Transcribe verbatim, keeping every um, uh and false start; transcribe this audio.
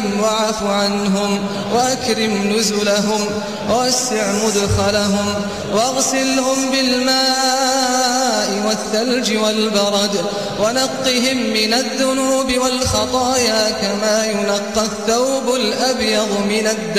واعف عنهم وأكرم نزلهم ووسع مدخلهم واغسلهم بالماء والثلج والبرد ونقهم من الذنوب والخطايا كما ينقى الثوب الأبيض من الدنس